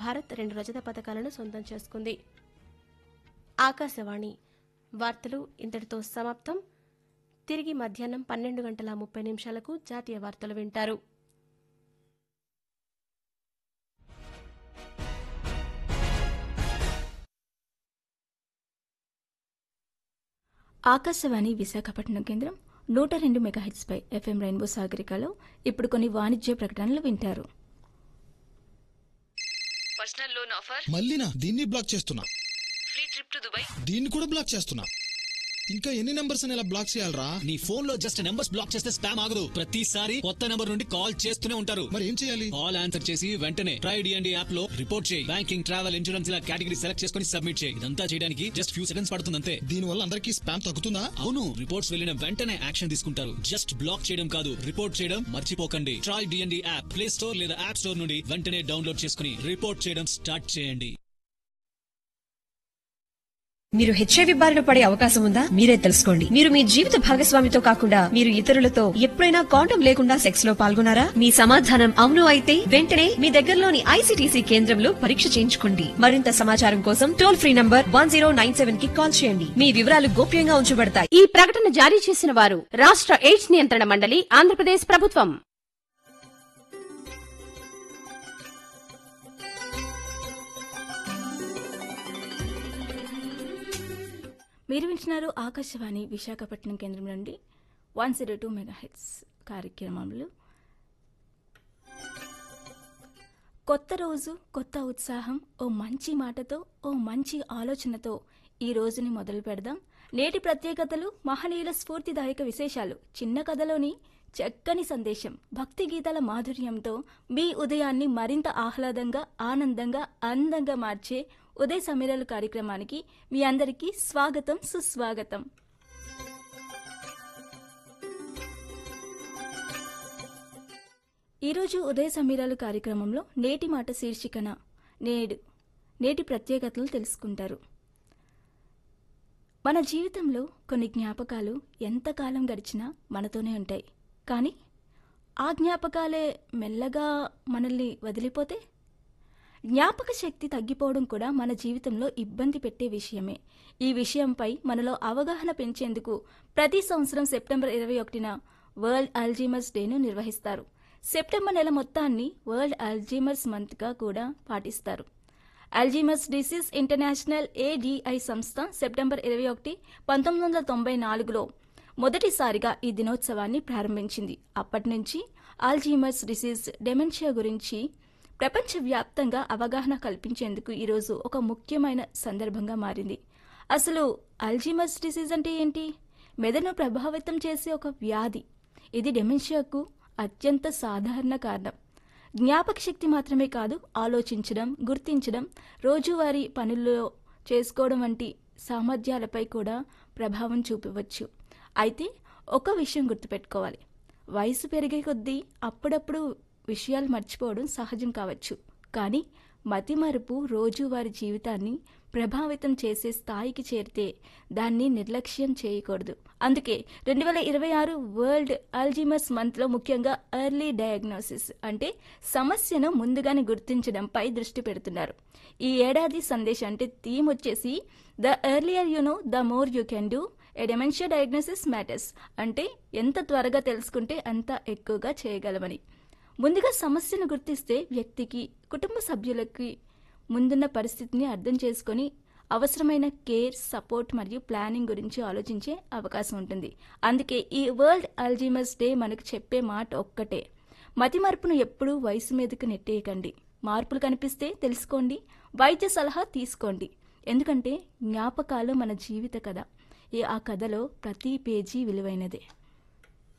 భారత్ 2 రజత పతకాలను సొంతం చేసుకుంది. ఆకాశవాణి వార్తలు ఇంతటితో సమాప్తం. తిరిగి మధ్యాహ్నం 12:30 జాతీయ వార్తలు వింటారు. ఆకాశవాణి విశాఖపట్నం కేంద్రం 102 మెగాహెర్ట్జ్ పై ఎఫ్ఎం రెయిన్బో సాగరికలో ఇప్పుడు కొన్ని వాణిజ్య ప్రకటనలు వింటారు. Personal loan offer. మళ్ళీనా? దీన్ని బ్లాక్ చేస్తున్నా. Free trip to Dubai. దీన్ని కూడా బ్లాక్ చేస్తున్నా. ఇంకా ఎన్ని నంబర్స్ అని ఇలా బ్లాక్ చేయాలరా? నీ ఫోన్ లో జస్ట్ నెంబర్స్ బ్లాక్ చేస్తే స్పామ్ ఆగదు. ప్రతిసారి కొత్త నెంబర్ నుండి కాల్ చేస్తూనే ఉంటారు. మరి ఏం చేయాలి? కాల్ ఆన్సర్ చేసి వెంటనే ట్రై డిఎండి యాప్ లో రిపోర్ట్ చేయి. బ్యాంకింగ్, ట్రావెల్, ఇన్సూరెన్స్ ఇలా కేటగిరీ సెలెక్ట్ చేసుకుని సబ్మిట్ చేయి. ఇదంతా చేయడానికి జస్ట్ ఫ్యూ సెకండ్స్ పడుతుంది అంతే. దీని వల్ల అందరికీ స్పామ్ తగ్గుతుందా? అవును, రిపోర్ట్స్ వెళ్ళిన వెంటనే యాక్షన్ తీసుకుంటారు. జస్ట్ బ్లాక్ చేయడం కాదు, రిపోర్ట్ చేయడం మర్చిపోకండి. Try DND app play store లేదా యాప్ స్టోర్ నుండి వెంటనే డౌన్లోడ్ చేసుకుని రిపోర్ట్ చేయడం స్టార్ట్ చేయండి. మీరు హెచ్ఐవి బారిన పడే అవకాశం ఉందా? మీరే తెలుసుకోండి. మీరు మీ జీవిత భాగస్వామితో కాకుండా మీరు ఇతరులతో ఎప్పుడైనా కాండం లేకుండా సెక్స్ లో పాల్గొన్నారా? మీ సమాధానం అవును అయితే వెంటనే మీ దగ్గరలోని ఐసీటీసీ కేంద్రంలో పరీక్ష చేయించుకోండి. మరింత సమాచారం కోసం టోల్ ఫ్రీ నంబర్ 1097 కి కాల్ చేయండి. మీ వివరాలు గోప్యంగా ఉంచబడతాయి. ఈ ప్రకటన జారీ చేసిన వారు రాష్ట్ర ఎయిడ్స్ నియంత్రణ మండలి, ఆంధ్రప్రదేశ్ ప్రభుత్వం. మీరు వింటున్నారు ఆకాశవాణి విశాఖపట్నం కేంద్రం నుండి 102 మెగాహెర్ట్జ్ కార్యక్రమంలో. కొత్త రోజు, కొత్త ఉత్సాహం, ఓ మంచి మాటతో, ఓ మంచి ఆలోచనతో ఈ రోజుని మొదలు పెడదాం. నేటి ప్రత్యేకతలు, మహనీయుల స్ఫూర్తిదాయక విశేషాలు, చిన్న కథలోని చక్కని సందేశం, భక్తి గీతాల మాధుర్యంతో మీ ఉదయాన్ని మరింత ఆహ్లాదంగా, ఆనందంగా, అందంగా మార్చే ఉదయ సమీరాలు కార్యక్రమానికి మీ అందరికీ స్వాగతం, సుస్వాగతం. ఈరోజు ఉదయ సమీరాలు కార్యక్రమంలో నేటి మాట శీర్షికన నేటి ప్రత్యేకతలు తెలుసుకుంటారు. మన జీవితంలో కొన్ని జ్ఞాపకాలు ఎంతకాలం గడిచినా మనతోనే ఉంటాయి. కానీ ఆ జ్ఞాపకాలే మెల్లగా మనల్ని వదిలిపోతే జ్ఞాపక శక్తి తగ్గిపోవడం కూడా మన జీవితంలో ఇబ్బంది పెట్టే విషయమే. ఈ విషయంపై మనలో అవగాహన పెంచేందుకు ప్రతి సంవత్సరం సెప్టెంబర్ 21న వరల్డ్ అల్జీమర్స్ డేను నిర్వహిస్తారు. సెప్టెంబర్ నెల మొత్తాన్ని వరల్డ్ అల్జీమర్స్ మంత్గా కూడా పాటిస్తారు. అల్జీమర్స్ డిసీజ్ ఇంటర్నేషనల్ ADI సంస్థ సెప్టెంబర్ 21, 1994లో మొదటిసారిగా ఈ దినోత్సవాన్ని ప్రారంభించింది. అప్పటి నుంచి అల్జీమర్స్ డిసీజ్, డెమెన్షియా గురించి ప్రపంచవ్యాప్తంగా అవగాహన కల్పించేందుకు ఈరోజు ఒక ముఖ్యమైన సందర్భంగా మారింది. అసలు అల్జీమర్స్ డిసీజ్ అంటే ఏంటి? మెదడును ప్రభావితం చేసే ఒక వ్యాధి. ఇది డెమెన్షియాకు అత్యంత సాధారణ కారణం. జ్ఞాపక శక్తి మాత్రమే కాదు, ఆలోచించడం, గుర్తించడం, రోజువారీ పనుల్లో చేసుకోవడం వంటి సామర్థ్యాలపై కూడా ప్రభావం చూపవచ్చు. అయితే ఒక విషయం గుర్తుపెట్టుకోవాలి, వయసు పెరిగే కొద్దీ అప్పుడప్పుడు విషయాలు మర్చిపోవడం సహజం కావచ్చు. కానీ మతిమరుపు రోజువారీ జీవితాన్ని ప్రభావితం చేసే స్థాయికి చేరితే దాన్ని నిర్లక్ష్యం చేయకూడదు. అందుకే 2026 వరల్డ్ అల్జీమర్స్ మంత్లో ముఖ్యంగా ఎర్లీ డయాగ్నోసిస్ అంటే సమస్యను ముందుగానే గుర్తించడంపై దృష్టి పెడుతున్నారు. ఈ ఏడాది సందేశం అంటే థీమ్ వచ్చేసి the earlier you know the more you can do, A dementia diagnosis matters. అంటే ఎంత త్వరగా తెలుసుకుంటే అంత ఎక్కువగా చేయగలమని. ముందుగా సమస్యను గుర్తిస్తే వ్యక్తికి, కుటుంబ సభ్యులకి ముందున్న పరిస్థితిని అర్థం చేసుకొని అవసరమైన కేర్, సపోర్ట్ మరియు ప్లానింగ్ గురించి ఆలోచించే అవకాశం ఉంటుంది. అందుకే ఈ వరల్డ్ అల్జీమర్స్ డే మనకు చెప్పే మాట ఒక్కటే: మతిమరుపును ఎప్పుడూ వయసు మీదకు నెట్టేయకండి. మార్పులు కనిపిస్తే తెలుసుకోండి, వైద్య సలహా తీసుకోండి. ఎందుకంటే జ్ఞాపకాలు మన జీవిత కథ. ఆ కథలో ప్రతి పేజీ విలువైనదే.